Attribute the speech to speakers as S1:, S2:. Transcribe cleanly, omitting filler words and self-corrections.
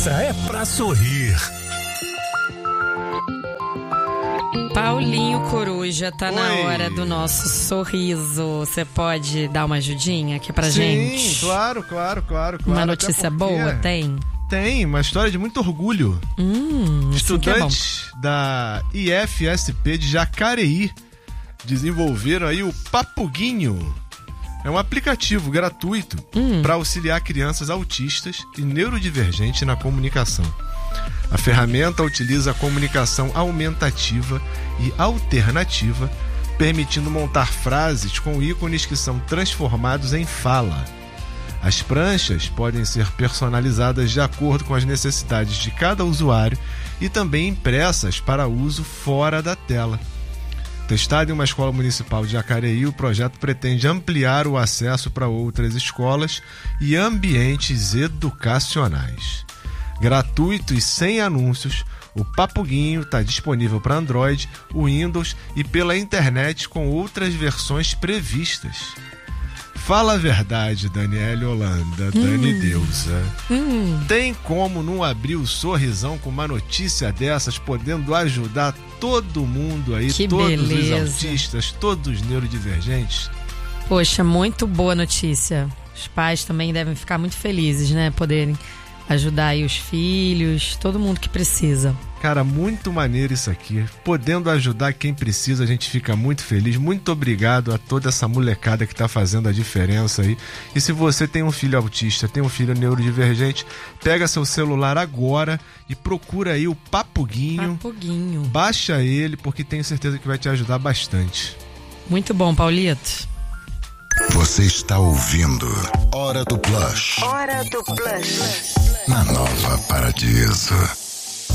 S1: Essa é pra sorrir.
S2: Paulinho Coruja, tá na
S3: Oi.
S2: hora do nosso sorriso. Você pode dar uma ajudinha aqui pra
S3: Sim,
S2: gente?
S3: Sim, claro.
S2: Uma notícia boa, tem?
S3: Tem, uma história de muito orgulho. Estudantes da IFSP de Jacareí desenvolveram aí o Papuguinho. É um aplicativo gratuito para auxiliar crianças autistas e neurodivergentes na comunicação. A ferramenta utiliza a comunicação aumentativa e alternativa, permitindo montar frases com ícones que são transformados em fala. As pranchas podem ser personalizadas de acordo com as necessidades de cada usuário e também impressas para uso fora da tela. Testado em uma escola municipal de Jacareí, o projeto pretende ampliar o acesso para outras escolas e ambientes educacionais. Gratuito e sem anúncios, o Papuguinho está disponível para Android, Windows e pela internet com outras versões previstas. Fala a verdade, Daniele Holanda, Dani Deusa. Tem como não abrir o sorrisão com uma notícia dessas, podendo ajudar todo mundo aí,
S2: Que
S3: todos
S2: beleza.
S3: os autistas, todos os neurodivergentes?
S2: Poxa, muito boa notícia. Os pais também devem ficar muito felizes, né? Poderem ajudar aí os filhos, todo mundo que precisa.
S3: Cara, muito maneiro isso aqui. Podendo ajudar quem precisa, a gente fica muito feliz. Muito obrigado a toda essa molecada que tá fazendo a diferença aí. E se você tem um filho autista, tem um filho neurodivergente, pega seu celular agora e procura aí o Papuguinho.
S2: Papuguinho.
S3: Baixa ele, porque tenho certeza que vai te ajudar bastante.
S2: Muito bom, Paulito.
S1: Você está ouvindo Hora do Plush.
S4: Hora do Plush.
S1: Na Nova Paradiso.